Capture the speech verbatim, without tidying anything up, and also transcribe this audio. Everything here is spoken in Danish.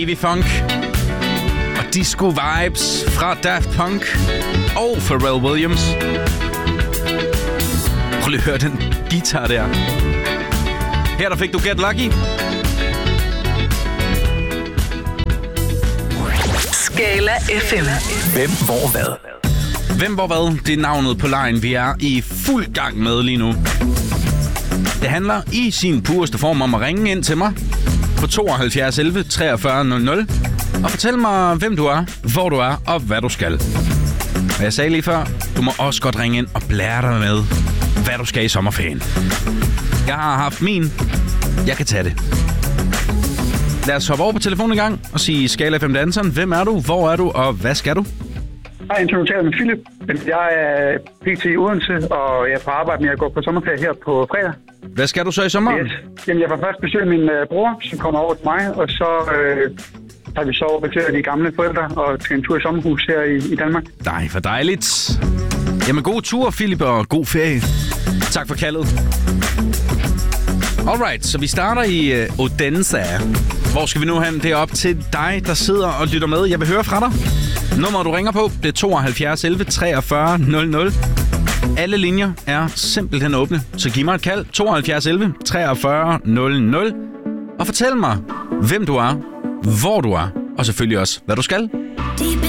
Evig funk og disco vibes fra Daft Punk og Pharrell Williams. Prøv lige at høre den guitar der. Her der fik du Get Lucky. Skala F M. Hvem, hvor, hvad? Hvem, hvor, hvad? Det er navnet på lejen, vi er i fuld gang med lige nu. Det handler i sin pureste form om at ringe ind til mig på tooghalvfjerds elleve treogfyrre nul nul og fortæl mig, hvem du er, hvor du er og hvad du skal. Og jeg sagde lige før, du må også godt ringe ind og blære dig med, hvad du skal i sommerferien. Jeg har haft min. Jeg kan tage det. Lad os hoppe over på telefonen i gang og sige Skala F M-danseren. Hvem er du, hvor er du og hvad skal du? Hej, jeg introducerer mig Philip. Jeg er P T i Odense, og jeg er på arbejde med at gå på sommerferie her på fredag. Hvad skal du så i sommer? Yes. Jamen, jeg får først besøge min uh, bror, som kommer over til mig, og så øh, har vi så over besøg de gamle forældre og til en tur i sommerhus her i, i Danmark. Nej, for dejligt. Jamen, god tur, Philip, og god ferie. Tak for kaldet. Alright, så vi starter i uh, Odense. Hvor skal vi nu hen? Det er op til dig, der sidder og lytter med. Jeg vil høre fra dig. Nummeret, du ringer på, det er tooghalvfjerds elleve treogfyrre nul nul. Alle linjer er simpelthen åbne, så giv mig et kald. tooghalvfjerds elleve treogfyrre nul nul. Og fortæl mig, hvem du er, hvor du er, og selvfølgelig også, hvad du skal. Deep